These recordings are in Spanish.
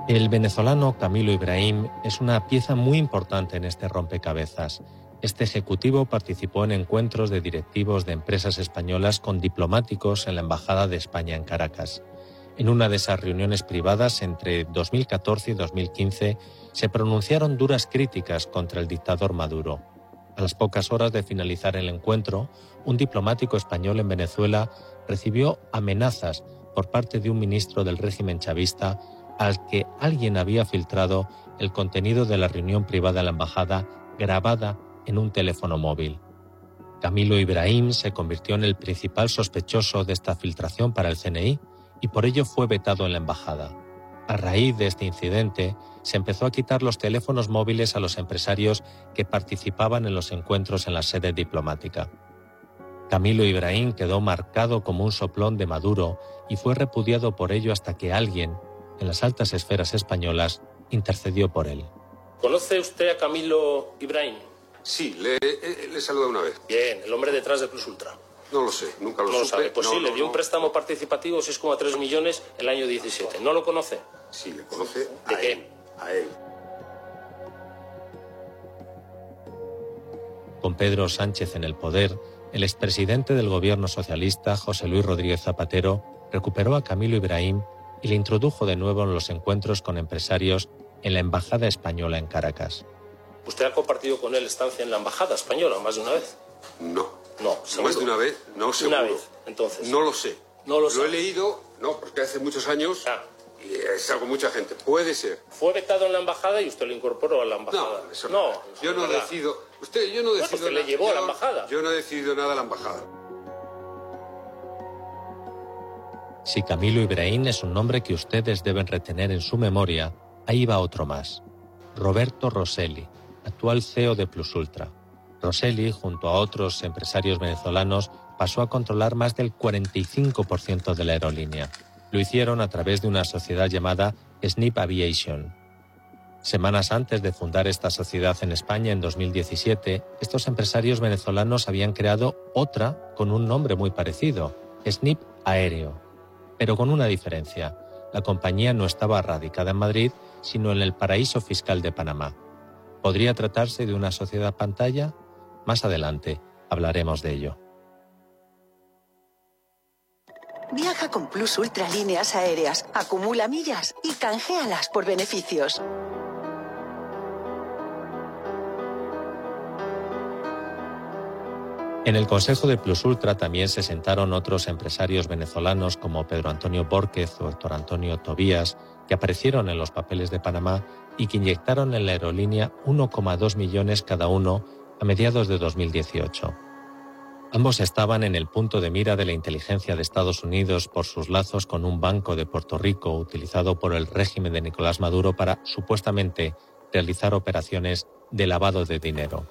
El venezolano Camilo Ibrahim es una pieza muy importante en este rompecabezas. Este ejecutivo participó en encuentros de directivos de empresas españolas con diplomáticos en la Embajada de España en Caracas. En una de esas reuniones privadas entre 2014 y 2015 se pronunciaron duras críticas contra el dictador Maduro. A las pocas horas de finalizar el encuentro, un diplomático español en Venezuela recibió amenazas por parte de un ministro del régimen chavista al que alguien había filtrado el contenido de la reunión privada en la embajada grabada en un teléfono móvil. Camilo Ibrahim se convirtió en el principal sospechoso de esta filtración para el CNI y por ello fue vetado en la embajada. A raíz de este incidente, se empezó a quitar los teléfonos móviles a los empresarios que participaban en los encuentros en la sede diplomática. Camilo Ibrahim quedó marcado como un soplón de Maduro y fue repudiado por ello hasta que alguien, en las altas esferas españolas, intercedió por él. ¿Conoce usted a Camilo Ibrahim? Sí, le he saludado una vez. Bien, el hombre detrás de Plus Ultra. No lo sé, nunca lo supe. No lo sabe. Pues sí, le dio un préstamo participativo de 6,3 millones el año 17. ¿No lo conoce? Sí, le conoce. ¿De qué? A él. Con Pedro Sánchez en el poder, el expresidente del gobierno socialista, José Luis Rodríguez Zapatero, recuperó a Camilo Ibrahim y le introdujo de nuevo en los encuentros con empresarios en la Embajada Española en Caracas. ¿Usted ha compartido con él estancia en la Embajada Española más de una vez? No. No, seguro. Más de una vez, no seguro. Una vez, entonces. No lo sé. No lo Lo sabe. he leído, no, porque hace muchos años y es algo mucha gente. Puede ser. Fue vetado en la embajada y usted lo incorporó a la embajada. No, eso no. Yo no decido. Yo no decido usted nada. le llevó a la embajada. Yo no he decidido nada a la embajada. Si Camilo Ibrahim es un nombre que ustedes deben retener en su memoria, ahí va otro más. Roberto Rosselli, actual CEO de Plus Ultra. Rosselli, junto a otros empresarios venezolanos, pasó a controlar más del 45% de la aerolínea. Lo hicieron a través de una sociedad llamada Snip Aviation. Semanas antes de fundar esta sociedad en España en 2017, estos empresarios venezolanos habían creado otra con un nombre muy parecido, Snip Aéreo. Pero con una diferencia, la compañía no estaba radicada en Madrid, sino en el paraíso fiscal de Panamá. ¿Podría tratarse de una sociedad pantalla? Más adelante hablaremos de ello. Viaja con Plus Ultra Líneas Aéreas, acumula millas y canjealas por beneficios. En el Consejo de Plus Ultra también se sentaron otros empresarios venezolanos como Pedro Antonio Bórquez o Héctor Antonio Tobías, que aparecieron en los papeles de Panamá y que inyectaron en la aerolínea 1,2 millones cada uno a mediados de 2018. Ambos estaban en el punto de mira de la inteligencia de Estados Unidos por sus lazos con un banco de Puerto Rico utilizado por el régimen de Nicolás Maduro para, supuestamente, realizar operaciones de lavado de dinero.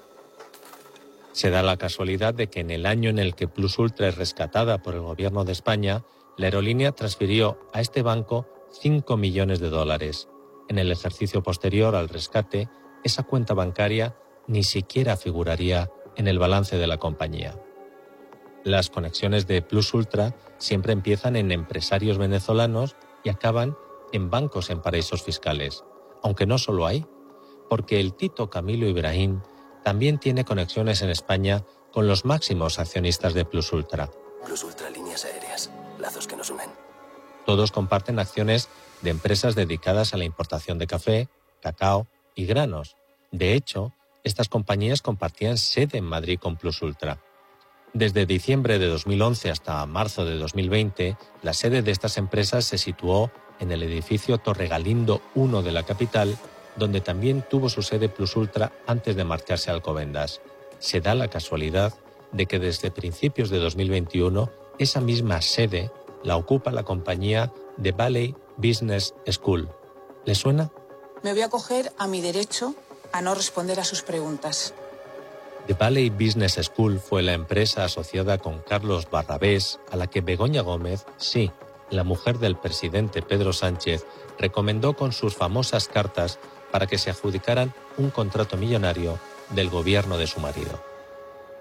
Se da la casualidad de que en el año en el que Plus Ultra es rescatada por el gobierno de España, la aerolínea transfirió a este banco 5 millones de dólares. En el ejercicio posterior al rescate, esa cuenta bancaria ni siquiera figuraría en el balance de la compañía. Las conexiones de Plus Ultra siempre empiezan en empresarios venezolanos y acaban en bancos en paraísos fiscales, aunque no solo hay, porque el Tito Camilo Ibrahim también tiene conexiones en España con los máximos accionistas de Plus Ultra. Plus Ultra Líneas Aéreas, lazos que nos unen. Todos comparten acciones de empresas dedicadas a la importación de café, cacao y granos. De hecho, estas compañías compartían sede en Madrid con Plus Ultra. Desde diciembre de 2011 hasta marzo de 2020, la sede de estas empresas se situó en el edificio Torre Galindo 1 de la capital, donde también tuvo su sede Plus Ultra antes de marcharse a Alcobendas. Se da la casualidad de que desde principios de 2021 esa misma sede la ocupa la compañía The Valley Business School. ¿Le suena? Me voy a acoger a mi derecho a no responder a sus preguntas. The Valley Business School fue la empresa asociada con Carlos Barrabés a la que Begoña Gómez, sí, la mujer del presidente Pedro Sánchez, recomendó con sus famosas cartas para que se adjudicaran un contrato millonario del gobierno de su marido.